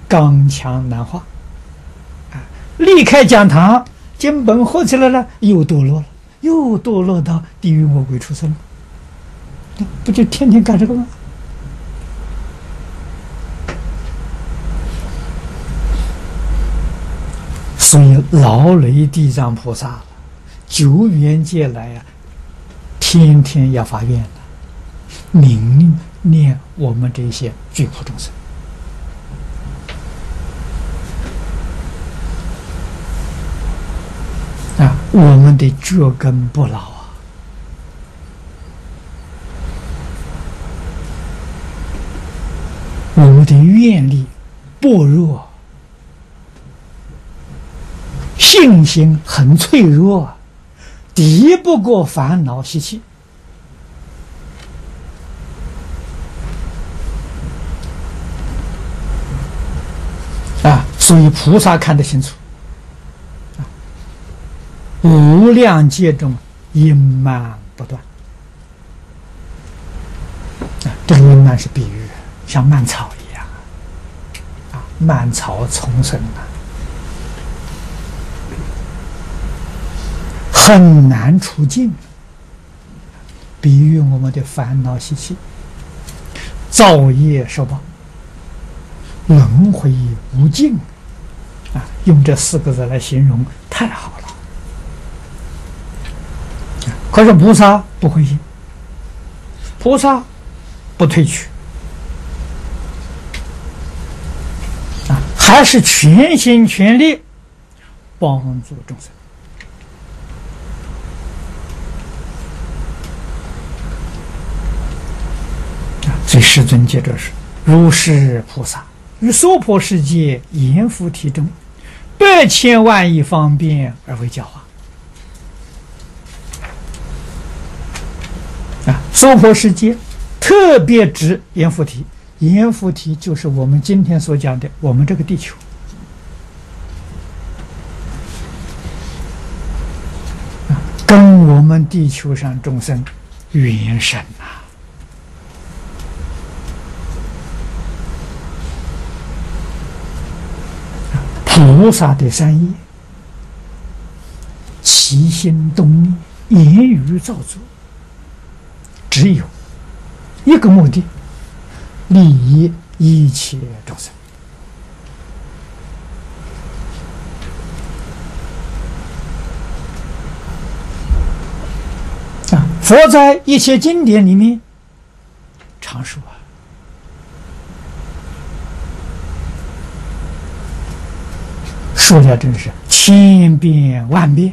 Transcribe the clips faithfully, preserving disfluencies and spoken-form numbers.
刚强难化，啊，离开讲堂，经本合起来了，又堕落了，又堕落到地狱魔鬼畜生了，不就天天干这个吗？所以老雷地藏菩萨久远劫来呀、啊，天天要发愿的，冥念我们这些罪苦众生。啊，我们的脚跟不牢啊，我们的愿力薄弱，信心很脆弱，敌不过烦恼习气。啊，所以菩萨看得清楚。无量劫中阴漫不断，啊，这个阴漫是比喻，像蔓草一样，啊，蔓草丛生啊，很难除尽。比喻我们的烦恼习气，造业受报，轮回无尽，啊，用这四个字来形容，太好了。可是菩萨不灰心，菩萨不退去，啊，还是全心全力帮助众生。啊，所以世尊接着说：“如是菩萨于娑婆世界阎浮提中，百千万亿方便而为教化。”啊，娑婆世界特别指阎浮提，阎浮提就是我们今天所讲的我们这个地球。啊，跟我们地球上众生缘深呐。菩萨的三业，起心动念，言语造作，只有一个目的，利益一切众生。啊，佛在一切经典里面常说啊，说了真是千遍万遍，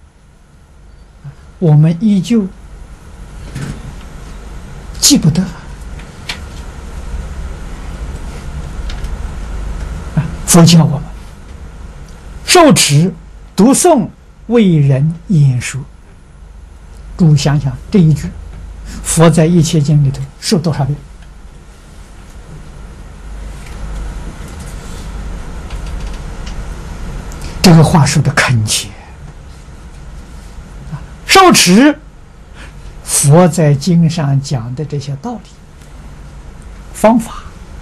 我们依旧记不得。啊，佛教我们受持、读诵、为人演说。诸位想想这一句，佛在一切经里头说多少遍？这个话说的恳切。受持佛在经上讲的这些道理、方法、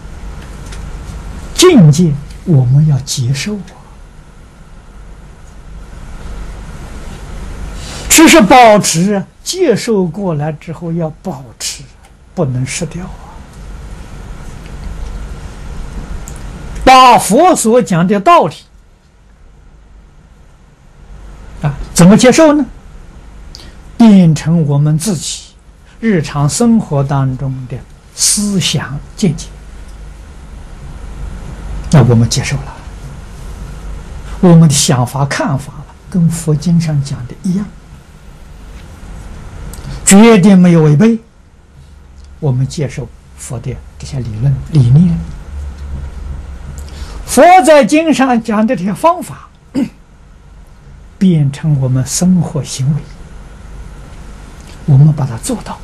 境界，我们要接受啊。只是保持，接受过来之后要保持，不能失掉啊。把佛所讲的道理啊，怎么接受呢？变成我们自己日常生活当中的思想见解，那我们接受了，我们的想法看法跟佛经上讲的一样，绝对没有违背。我们接受佛的这些理论理念，佛在经上讲的这些方法变成我们生活行为，我们把它做到。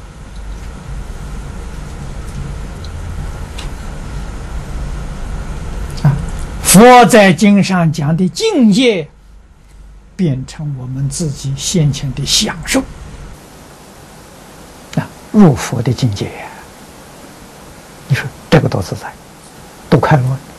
啊，佛在经上讲的境界变成我们自己先前的享受，啊，入佛的境界，你说这个多自在，多快乐。